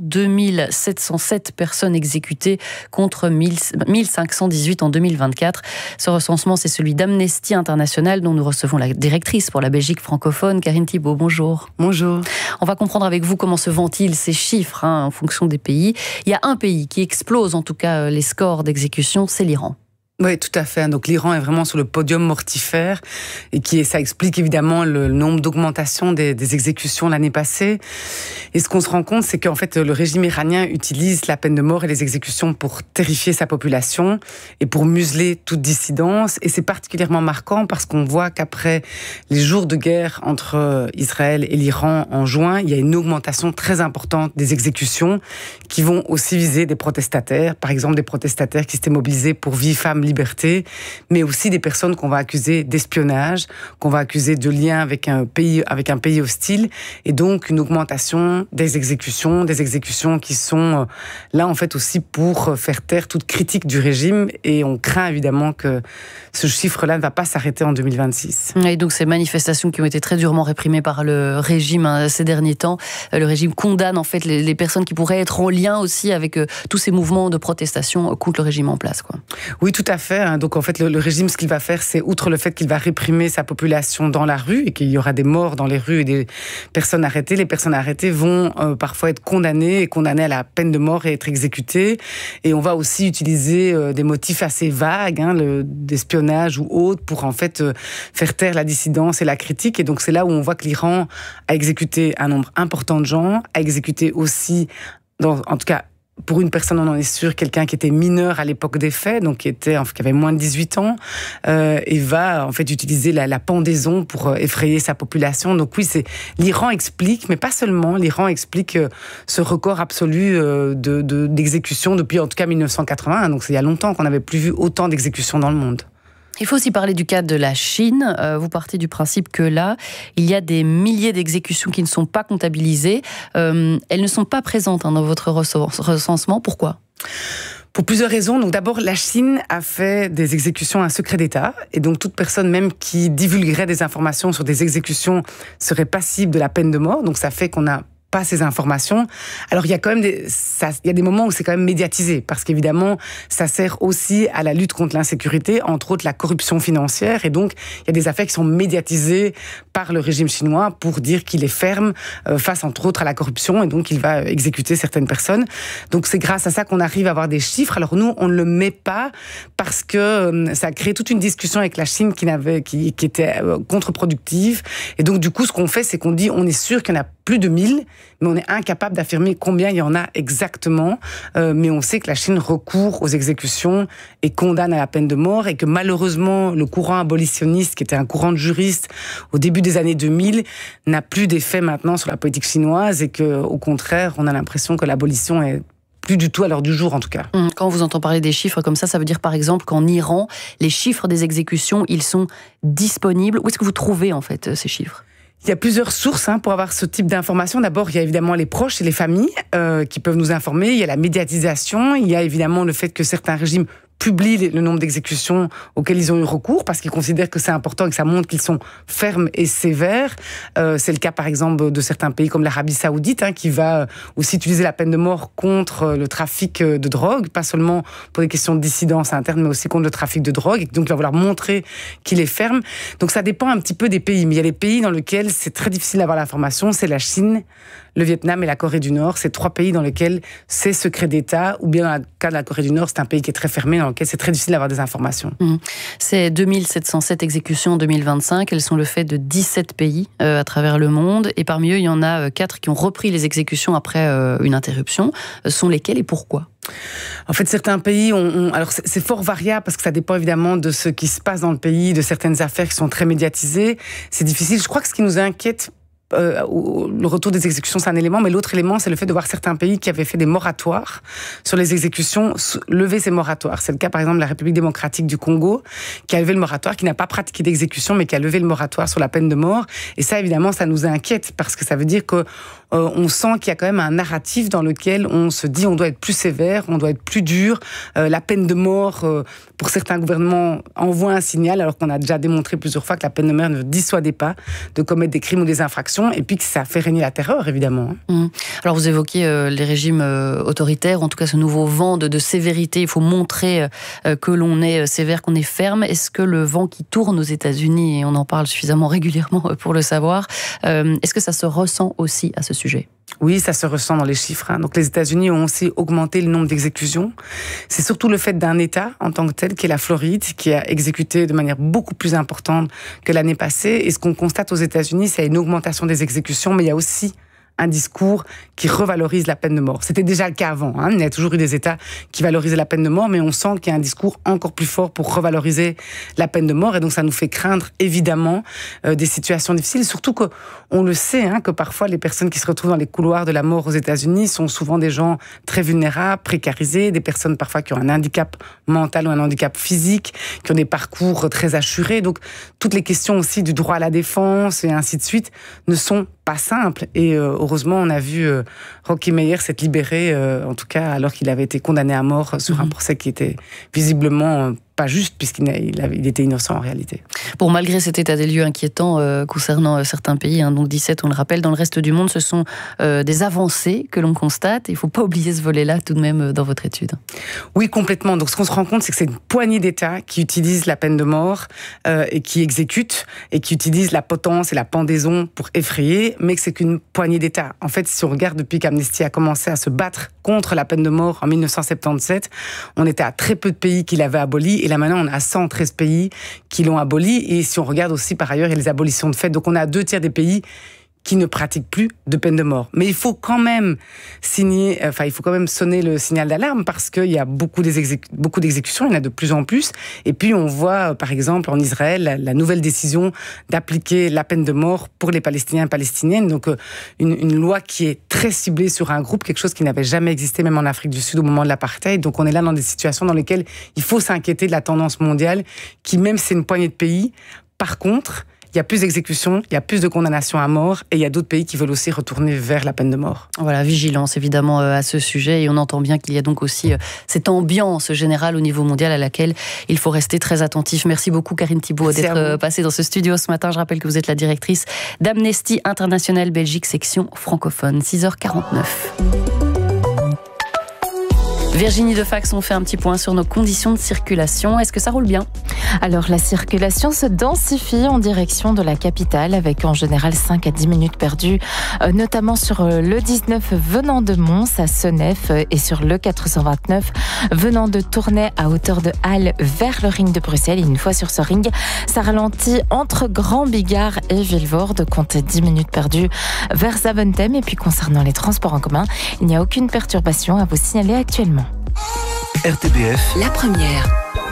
2707 personnes exécutées contre 1518 en 2024. Ce recensement, c'est celui d'Amnesty International dont nous recevons la directrice pour la Belgique francophone, Karine Thibault. Bonjour. Bonjour. On va comprendre avec vous comment se ventilent ces chiffres en fonction des pays. Il y a un pays qui explose en tout cas les scores d'exécution, c'est l'Iran. Oui, tout à fait. Donc l'Iran est vraiment sur le podium mortifère et ça explique évidemment le nombre d'augmentations des exécutions l'année passée. Et ce qu'on se rend compte, c'est qu'en fait le régime iranien utilise la peine de mort et les exécutions pour terrifier sa population et pour museler toute dissidence. Et c'est particulièrement marquant parce qu'on voit qu'après les jours de guerre entre Israël et l'Iran en juin, il y a une augmentation très importante des exécutions qui vont aussi viser des protestataires. Par exemple, des protestataires qui s'étaient mobilisés pour Vie, Femmes, Liberté, mais aussi des personnes qu'on va accuser d'espionnage, qu'on va accuser de lien avec un pays hostile, et donc une augmentation des exécutions qui sont là en fait aussi pour faire taire toute critique du régime, et on craint évidemment que ce chiffre-là ne va pas s'arrêter en 2026. Et donc ces manifestations qui ont été très durement réprimées par le régime ces derniers temps, le régime condamne en fait les personnes qui pourraient être en lien aussi avec tous ces mouvements de protestation contre le régime en place, quoi. Oui, tout à fait. Donc en fait, le régime, ce qu'il va faire, c'est outre le fait qu'il va réprimer sa population dans la rue et qu'il y aura des morts dans les rues et des personnes arrêtées, les personnes arrêtées vont parfois être condamnées à la peine de mort et être exécutées. Et on va aussi utiliser des motifs assez vagues, d'espionnage ou autres, pour en fait faire taire la dissidence et la critique. Et donc c'est là où on voit que l'Iran a exécuté un nombre important de gens, a exécuté aussi, en tout cas, pour une personne, on en est sûr, quelqu'un qui était mineur à l'époque des faits, donc qui avait moins de 18 ans, et va en fait utiliser la pendaison pour effrayer sa population. Donc oui, l'Iran explique, mais pas seulement, l'Iran explique ce record absolu d'exécution depuis en tout cas 1981. Donc c'est il y a longtemps qu'on n'avait plus vu autant d'exécutions dans le monde. Il faut aussi parler du cas de la Chine. Vous partez du principe que là, il y a des milliers d'exécutions qui ne sont pas comptabilisées. Elles ne sont pas présentes dans votre recensement. Pourquoi ? Pour plusieurs raisons. Donc d'abord, la Chine a fait des exécutions un secret d'État, et donc toute personne même qui divulguerait des informations sur des exécutions serait passible de la peine de mort. Donc ça fait qu'on n'a pas ces informations. Alors il y a quand même il y a des moments où c'est quand même médiatisé, parce qu'évidemment ça sert aussi à la lutte contre l'insécurité, entre autres la corruption financière, et donc il y a des affaires qui sont médiatisées par le régime chinois pour dire qu'il est ferme face entre autres à la corruption, et donc il va exécuter certaines personnes. Donc c'est grâce à ça qu'on arrive à avoir des chiffres. Alors nous on ne le met pas parce que ça a créé toute une discussion avec la Chine qui était contre-productive, et donc du coup ce qu'on fait, c'est qu'on dit on est sûr qu'il y en a plus de 1000, mais on est incapable d'affirmer combien il y en a exactement. Mais on sait que la Chine recourt aux exécutions et condamne à la peine de mort, et que malheureusement, le courant abolitionniste, qui était un courant de juristes au début des années 2000, n'a plus d'effet maintenant sur la politique chinoise, et qu'au contraire, on a l'impression que l'abolition est plus du tout à l'heure du jour, en tout cas. Quand on vous entend parler des chiffres comme ça veut dire par exemple qu'en Iran, les chiffres des exécutions, ils sont disponibles. Où est-ce que vous trouvez en fait ces chiffres ? Il y a plusieurs sources pour avoir ce type d'informations. D'abord, il y a évidemment les proches et les familles qui peuvent nous informer. Il y a la médiatisation. Il y a évidemment le fait que certains régimes publient le nombre d'exécutions auxquelles ils ont eu recours parce qu'ils considèrent que c'est important et que ça montre qu'ils sont fermes et sévères. C'est le cas par exemple de certains pays comme l'Arabie Saoudite qui va aussi utiliser la peine de mort contre le trafic de drogue, pas seulement pour des questions de dissidence interne mais aussi contre le trafic de drogue, et donc il va vouloir montrer qu'il est ferme. Donc ça dépend un petit peu des pays, mais il y a des pays dans lesquels c'est très difficile d'avoir l'information, c'est la Chine, le Vietnam et la Corée du Nord. C'est 3 pays dans lesquels c'est secret d'État, ou bien dans le cas de la Corée du Nord, c'est un pays qui est très fermé, dans lequel c'est très difficile d'avoir des informations. C'est 2707 exécutions en 2025. Elles sont le fait de 17 pays à travers le monde. Et parmi eux, il y en a 4 qui ont repris les exécutions après une interruption. Sont lesquels et pourquoi ? En fait, certains pays alors c'est fort variable parce que ça dépend évidemment de ce qui se passe dans le pays, de certaines affaires qui sont très médiatisées. C'est difficile. Je crois que ce qui nous inquiète, le retour des exécutions, c'est un élément, mais l'autre élément, c'est le fait de voir certains pays qui avaient fait des moratoires sur les exécutions, lever ces moratoires. C'est le cas, par exemple, de la République démocratique du Congo, qui a levé le moratoire, qui n'a pas pratiqué d'exécution, mais qui a levé le moratoire sur la peine de mort. Et ça, évidemment, ça nous inquiète, parce que ça veut dire que on sent qu'il y a quand même un narratif dans lequel on se dit on doit être plus sévère, on doit être plus dur. La peine de mort, pour certains gouvernements, envoie un signal, alors qu'on a déjà démontré plusieurs fois que la peine de mort ne dissuadait pas de commettre des crimes ou des infractions, et puis que ça fait régner la terreur, évidemment. Alors vous évoquez les régimes autoritaires, en tout cas ce nouveau vent de sévérité. Il faut montrer que l'on est sévère, qu'on est ferme. Est-ce que le vent qui tourne aux États-Unis, et on en parle suffisamment régulièrement pour le savoir, est-ce que ça se ressent aussi à ce sujet ? Oui, ça se ressent dans les chiffres. Donc les États-Unis ont aussi augmenté le nombre d'exécutions. C'est surtout le fait d'un État en tant que tel, qui est la Floride, qui a exécuté de manière beaucoup plus importante que l'année passée. Et ce qu'on constate aux États-Unis, c'est une augmentation des exécutions, mais il y a aussi un discours qui revalorise la peine de mort. C'était déjà le cas avant. Il y a toujours eu des États qui valorisaient la peine de mort, mais on sent qu'il y a un discours encore plus fort pour revaloriser la peine de mort. Et donc, ça nous fait craindre, évidemment, des situations difficiles. Surtout qu'on le sait, que parfois, les personnes qui se retrouvent dans les couloirs de la mort aux États-Unis sont souvent des gens très vulnérables, précarisés, des personnes parfois qui ont un handicap mental ou un handicap physique, qui ont des parcours très assurés. Donc, toutes les questions aussi du droit à la défense et ainsi de suite ne sont pas simples. Et heureusement, on a vu Rocky Meyer s'être libéré, en tout cas, alors qu'il avait été condamné à mort sur un procès qui était visiblement pas juste, puisqu'il était innocent en réalité. Bon, malgré cet état des lieux inquiétant concernant certains pays, donc 17, on le rappelle, dans le reste du monde, ce sont des avancées que l'on constate. Il ne faut pas oublier ce volet-là tout de même dans votre étude. Oui, complètement. Donc ce qu'on se rend compte, c'est que c'est une poignée d'États qui utilisent la peine de mort et qui exécutent, et qui utilisent la potence et la pendaison pour effrayer, mais que c'est qu'une poignée d'États. En fait, si on regarde depuis qu'Amnesty a commencé à se battre contre la peine de mort en 1977, on était à très peu de pays qui l'avaient abolie. Et là, maintenant, on a 113 pays qui l'ont aboli. Et si on regarde aussi, par ailleurs, il y a les abolitions de fait. Donc, on a 2 tiers des pays qui ne pratiquent plus de peine de mort. Mais il faut quand même sonner le signal d'alarme, parce qu'il y a beaucoup d'exécutions, il y en a de plus en plus. Et puis, on voit, par exemple, en Israël, la nouvelle décision d'appliquer la peine de mort pour les Palestiniens et Palestiniennes. Donc, une loi qui est très ciblée sur un groupe, quelque chose qui n'avait jamais existé, même en Afrique du Sud, au moment de l'apartheid. Donc, on est là dans des situations dans lesquelles il faut s'inquiéter de la tendance mondiale, qui, même si c'est une poignée de pays, par contre, il y a plus d'exécutions, il y a plus de condamnations à mort, et il y a d'autres pays qui veulent aussi retourner vers la peine de mort. Voilà, vigilance évidemment à ce sujet, et on entend bien qu'il y a donc aussi cette ambiance générale au niveau mondial à laquelle il faut rester très attentif. Merci beaucoup Karine Thibault d'être passée dans ce studio ce matin. Je rappelle que vous êtes la directrice d'Amnesty International Belgique, section francophone. 6h49. Virginie Defax, on fait un petit point sur nos conditions de circulation. Est-ce que ça roule bien ? Alors, la circulation se densifie en direction de la capitale, avec en général 5 à 10 minutes perdues, notamment sur le 19 venant de Mons à Senef, et sur le 429 venant de Tournai à hauteur de Halle vers le ring de Bruxelles. Et une fois sur ce ring, ça ralentit entre Grand Bigard et Vilvoorde, comptez 10 minutes perdues vers Zaventem. Et puis concernant les transports en commun, il n'y a aucune perturbation à vous signaler actuellement. RTBF, la première.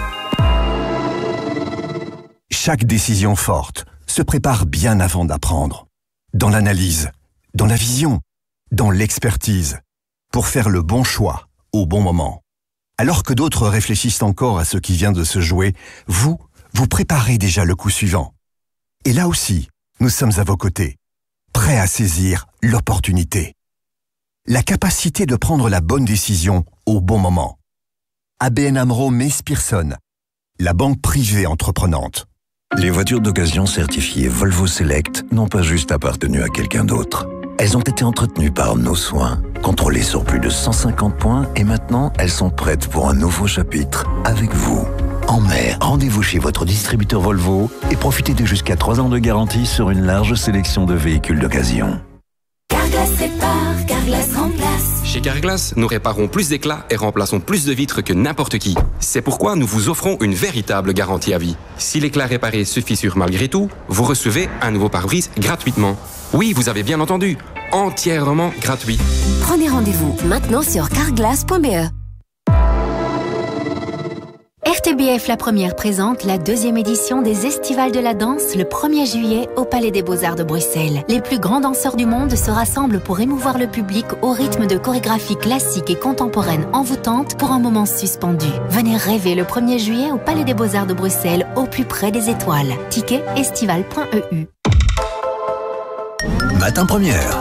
Chaque décision forte se prépare bien avant d'apprendre. Dans l'analyse, dans la vision, dans l'expertise, pour faire le bon choix au bon moment. Alors que d'autres réfléchissent encore à ce qui vient de se jouer, vous préparez déjà le coup suivant. Et là aussi, nous sommes à vos côtés, prêts à saisir l'opportunité. La capacité de prendre la bonne décision au bon moment. ABN AMRO Mees Pierson, la banque privée entreprenante. Les voitures d'occasion certifiées Volvo Select n'ont pas juste appartenu à quelqu'un d'autre. Elles ont été entretenues par nos soins, contrôlées sur plus de 150 points et maintenant elles sont prêtes pour un nouveau chapitre avec vous. En mai, rendez-vous chez votre distributeur Volvo et profitez de jusqu'à 3 ans de garantie sur une large sélection de véhicules d'occasion. Carglass répare, Carglass remplace. Chez Carglass, nous réparons plus d'éclats et remplaçons plus de vitres que n'importe qui. C'est pourquoi nous vous offrons une véritable garantie à vie. Si l'éclat réparé se fissure malgré tout, vous recevez un nouveau pare-brise gratuitement. Oui, vous avez bien entendu, entièrement gratuit. Prenez rendez-vous maintenant sur carglass.be. RTBF La Première présente la 2e édition des Estivales de la danse le 1er juillet au Palais des Beaux-Arts de Bruxelles. Les plus grands danseurs du monde se rassemblent pour émouvoir le public au rythme de chorégraphies classiques et contemporaines envoûtantes pour un moment suspendu. Venez rêver le 1er juillet au Palais des Beaux-Arts de Bruxelles, au plus près des étoiles. Ticket estival.eu. Matin Première.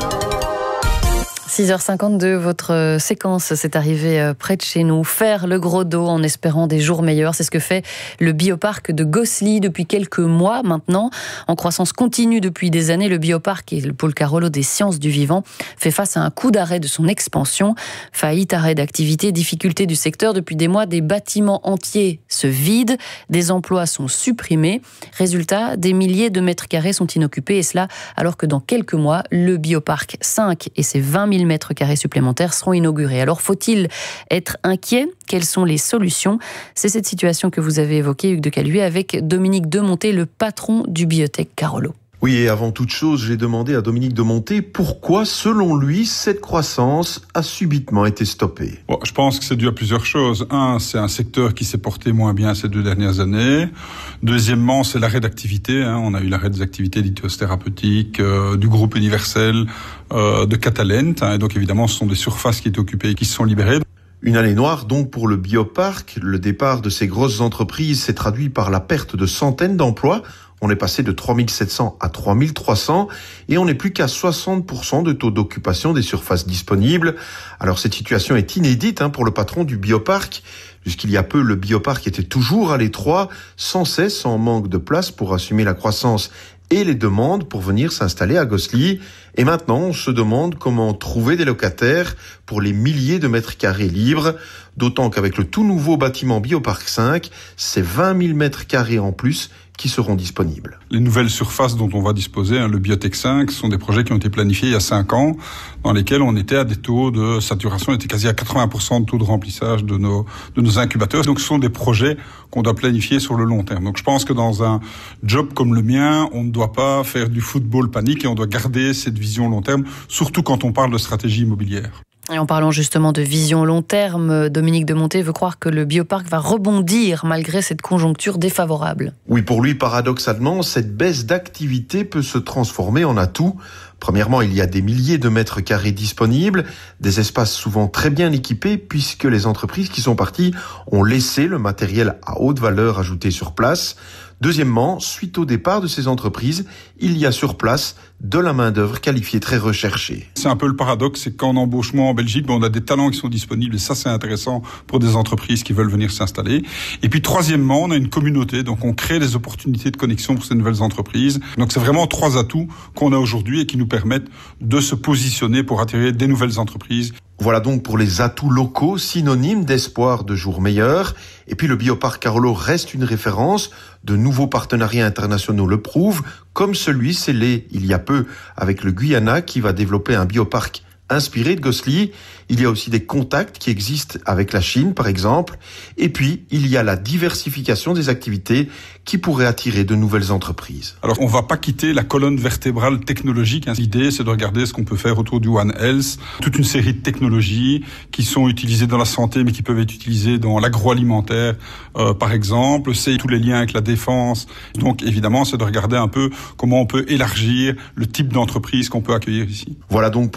6h52, votre séquence s'est arrivée près de chez nous. Faire le gros dos en espérant des jours meilleurs, c'est ce que fait le bioparc de Gosselies depuis quelques mois maintenant. En croissance continue depuis des années, le bioparc et le pôle Carolo des sciences du vivant fait face à un coup d'arrêt de son expansion. Faillite, arrêt d'activité, difficultés du secteur. Depuis des mois, des bâtiments entiers se vident, des emplois sont supprimés. Résultat, des milliers de mètres carrés sont inoccupés et cela alors que dans quelques mois, le bioparc 5 et ses 20 000 mètres carrés supplémentaires seront inaugurés. Alors faut-il être inquiet ? Quelles sont les solutions ? C'est cette situation que vous avez évoquée, Hugues de Caluet, avec Dominique Demonté, le patron du biotech Carolo. Oui, et avant toute chose, j'ai demandé à Dominique Demonté pourquoi, selon lui, cette croissance a subitement été stoppée. Bon, je pense que c'est dû à plusieurs choses. Un, c'est un secteur qui s'est porté moins bien ces 2 dernières années. Deuxièmement, c'est l'arrêt d'activité. On a eu l'arrêt des activités thérapeutiques, du groupe Universel, de Catalent. Et donc, évidemment, ce sont des surfaces qui étaient occupées et qui se sont libérées. Une année noire donc pour le bioparc. Le départ de ces grosses entreprises s'est traduit par la perte de centaines d'emplois. On est passé de 3700 à 3300 et on n'est plus qu'à 60% de taux d'occupation des surfaces disponibles. Alors cette situation est inédite pour le patron du bioparc. Jusqu'il y a peu, le bioparc était toujours à l'étroit, sans cesse en manque de place pour assumer la croissance et les demandes pour venir s'installer à Gosselies. Et maintenant, on se demande comment trouver des locataires pour les milliers de mètres carrés libres. D'autant qu'avec le tout nouveau bâtiment Bioparc 5, c'est 20 000 mètres carrés en plus qui seront disponibles. Les nouvelles surfaces dont on va disposer, le Biotech 5, sont des projets qui ont été planifiés il y a 5 ans, dans lesquels on était à des taux de saturation, on était quasi à 80% de taux de remplissage de nos incubateurs. Donc ce sont des projets qu'on doit planifier sur le long terme. Donc je pense que dans un job comme le mien, on ne doit pas faire du football panique et on doit garder cette vision long terme, surtout quand on parle de stratégie immobilière. Et en parlant justement de vision long terme, Dominique Demonté veut croire que le bioparc va rebondir malgré cette conjoncture défavorable. Oui, pour lui, paradoxalement, cette baisse d'activité peut se transformer en atout. Premièrement, il y a des milliers de mètres carrés disponibles, des espaces souvent très bien équipés puisque les entreprises qui sont parties ont laissé le matériel à haute valeur ajoutée sur place. Deuxièmement, suite au départ de ces entreprises, il y a sur place de la main-d'œuvre qualifiée très recherchée. C'est un peu le paradoxe, c'est qu'en embauchement en Belgique, on a des talents qui sont disponibles et ça c'est intéressant pour des entreprises qui veulent venir s'installer. Et puis troisièmement, on a une communauté, donc on crée des opportunités de connexion pour ces nouvelles entreprises. Donc c'est vraiment 3 atouts qu'on a aujourd'hui et qui nous permettent de se positionner pour attirer des nouvelles entreprises. Voilà donc pour les atouts locaux, synonymes d'espoir de jours meilleurs. Et puis le bioparc Carolo reste une référence. De nouveaux partenariats internationaux le prouvent, comme celui scellé il y a peu avec le Guyana qui va développer un bioparc inspiré de Gosselies. Il y a aussi des contacts qui existent avec la Chine, par exemple. Et puis, il y a la diversification des activités qui pourrait attirer de nouvelles entreprises. Alors, on ne va pas quitter la colonne vertébrale technologique. L'idée, c'est de regarder ce qu'on peut faire autour du One Health. Toute une série de technologies qui sont utilisées dans la santé, mais qui peuvent être utilisées dans l'agroalimentaire, par exemple. C'est tous les liens avec la défense. Donc, évidemment, c'est de regarder un peu comment on peut élargir le type d'entreprise qu'on peut accueillir ici. Voilà donc